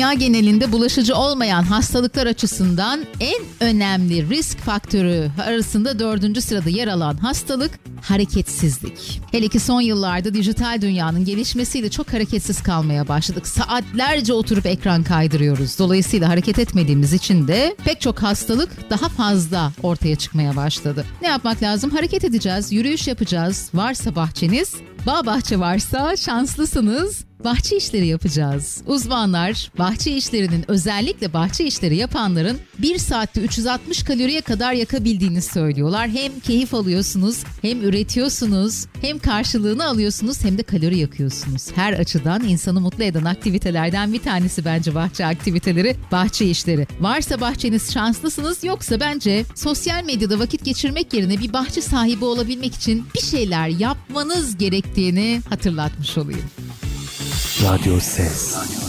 dünya genelinde bulaşıcı olmayan hastalıklar açısından en önemli risk faktörü arasında 4. sırada yer alan hastalık hareketsizlik. Hele ki son yıllarda dijital dünyanın gelişmesiyle çok hareketsiz kalmaya başladık. Saatlerce oturup ekran kaydırıyoruz. Dolayısıyla hareket etmediğimiz için de pek çok hastalık daha fazla ortaya çıkmaya başladı. Ne yapmak lazım? Hareket edeceğiz, yürüyüş yapacağız. Varsa bahçeniz, bağ bahçe varsa şanslısınız. Bahçe işleri yapacağız. Uzmanlar bahçe işlerinin, özellikle bahçe işleri yapanların 1 saatte 360 kaloriye kadar yakabildiğini söylüyorlar. Hem keyif alıyorsunuz, hem üretiyorsunuz, hem karşılığını alıyorsunuz, hem de kalori yakıyorsunuz. Her açıdan insanı mutlu eden aktivitelerden bir tanesi bence bahçe aktiviteleri, bahçe işleri. Varsa bahçeniz şanslısınız, yoksa bence sosyal medyada vakit geçirmek yerine bir bahçe sahibi olabilmek için bir şeyler yapmanız gerektiğini hatırlatmış olayım. Radyo Ses.